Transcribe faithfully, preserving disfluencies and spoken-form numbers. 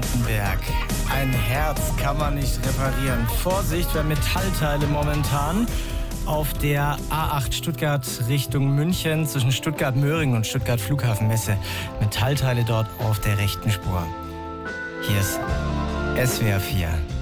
Baden-Württemberg. Ein Herz kann man nicht reparieren. Vorsicht bei Metallteile momentan auf der A acht Stuttgart Richtung München zwischen Stuttgart-Möhringen und Stuttgart Flughafenmesse. Metallteile dort auf der rechten Spur. Hier ist S W R vier.